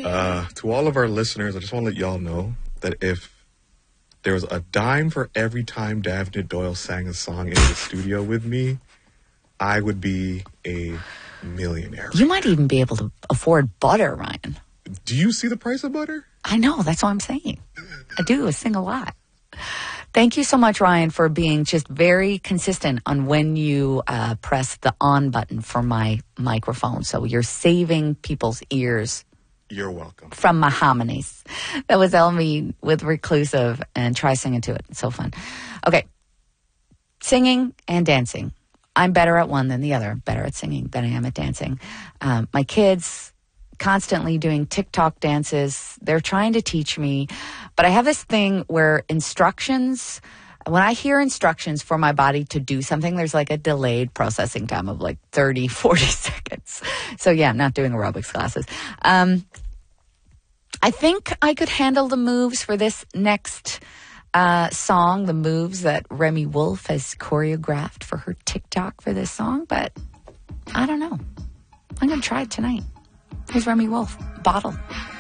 To all of our listeners, I just want to let y'all know that if there was a dime for every time Daphne Doyle sang a song in the studio with me, I would be a millionaire. You might even be able to afford butter, Ryan. Do you see the price of butter? I know. That's what I'm saying. I do. I sing a lot. Thank you so much, Ryan, for being just very consistent on when you press the on button for my microphone. So you're saving people's ears. You're welcome. From my hominies. That was Elmi with Reclusive, and try singing to it. It's so fun. Okay. Singing and dancing. I'm better at one than the other. Better at singing than I am at dancing. My kids constantly doing TikTok dances. They're trying to teach me. But I have this thing where instructions, when I hear instructions for my body to do something, there's like a delayed processing time of like 30, 40 seconds. So yeah, I'm not doing aerobics classes. I think I could handle the moves for this next song, the moves that Remi Wolf has choreographed for her TikTok for this song, but I don't know. I'm going to try it tonight. Here's Remi Wolf, Bottle.